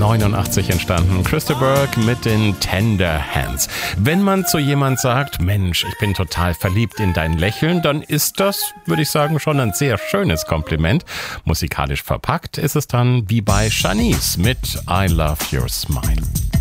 1989 entstanden. Krista Burke mit den Tender Hands. Wenn man zu jemand sagt, Mensch, ich bin total verliebt in dein Lächeln, dann ist das, würde ich sagen, schon ein sehr schönes Kompliment. Musikalisch verpackt ist es dann wie bei Shanice mit I Love Your Smile.